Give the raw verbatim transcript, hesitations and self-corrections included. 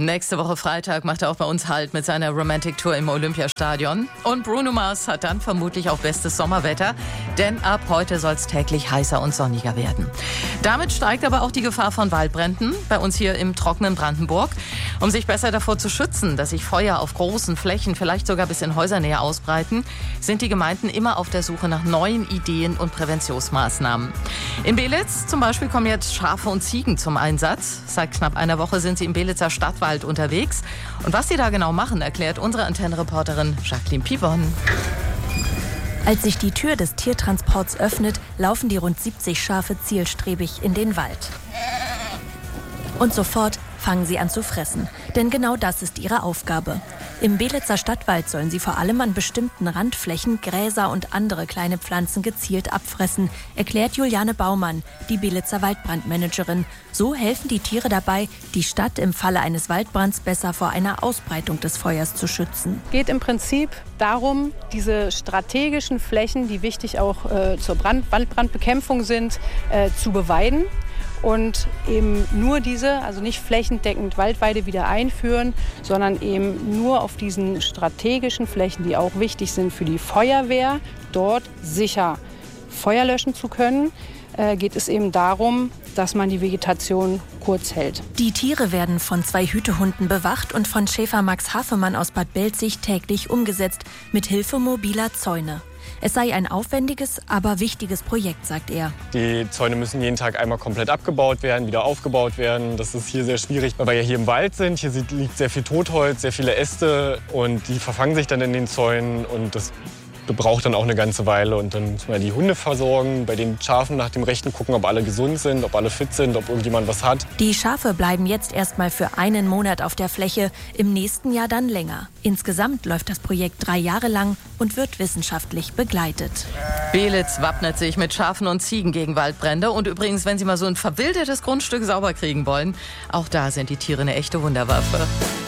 Nächste Woche Freitag macht er auch bei uns Halt mit seiner Romantic Tour im Olympiastadion. Und Bruno Mars hat dann vermutlich auch bestes Sommerwetter, denn ab heute soll es täglich heißer und sonniger werden. Damit steigt aber auch die Gefahr von Waldbränden bei uns hier im trockenen Brandenburg. Um sich besser davor zu schützen, dass sich Feuer auf großen Flächen, vielleicht sogar bis in Häusernähe ausbreiten, sind die Gemeinden immer auf der Suche nach neuen Ideen und Präventionsmaßnahmen. In Beelitz zum Beispiel kommen jetzt Schafe und Ziegen zum Einsatz. Seit knapp einer Woche sind sie im Beelitzer Stadtwald unterwegs. Und was sie da genau machen, erklärt unsere Antennenreporterin Jacqueline Pivon. Als sich die Tür des Tiertransports öffnet, laufen die rund siebzig Schafe zielstrebig in den Wald. Und sofort fangen sie an zu fressen. Denn genau das ist ihre Aufgabe. Im Beelitzer Stadtwald sollen sie vor allem an bestimmten Randflächen Gräser und andere kleine Pflanzen gezielt abfressen, erklärt Juliane Baumann, die Beelitzer Waldbrandmanagerin. So helfen die Tiere dabei, die Stadt im Falle eines Waldbrands besser vor einer Ausbreitung des Feuers zu schützen. Es geht im Prinzip darum, diese strategischen Flächen, die wichtig auch äh, zur Brand- Waldbrandbekämpfung sind, äh, zu beweiden. Und eben nur diese, also nicht flächendeckend Waldweide wieder einführen, sondern eben nur auf diesen strategischen Flächen, die auch wichtig sind für die Feuerwehr, dort sicher Feuer löschen zu können, äh, geht es eben darum, dass man die Vegetation kurz hält. Die Tiere werden von zwei Hütehunden bewacht und von Schäfer Max Hafemann aus Bad Belzig täglich umgesetzt, mit Hilfe mobiler Zäune. Es sei ein aufwendiges, aber wichtiges Projekt, sagt er. Die Zäune müssen jeden Tag einmal komplett abgebaut werden, wieder aufgebaut werden. Das ist hier sehr schwierig, weil wir ja hier im Wald sind. Hier liegt sehr viel Totholz, sehr viele Äste und die verfangen sich dann in den Zäunen und das braucht dann auch eine ganze Weile. Und dann muss man die Hunde versorgen, bei den Schafen nach dem Rechten gucken, ob alle gesund sind, ob alle fit sind, ob irgendjemand was hat. Die Schafe bleiben jetzt erstmal für einen Monat auf der Fläche, im nächsten Jahr dann länger. Insgesamt läuft das Projekt drei Jahre lang und wird wissenschaftlich begleitet. Beelitz wappnet sich mit Schafen und Ziegen gegen Waldbrände. Und übrigens, wenn Sie mal so ein verwildertes Grundstück sauber kriegen wollen, auch da sind die Tiere eine echte Wunderwaffe.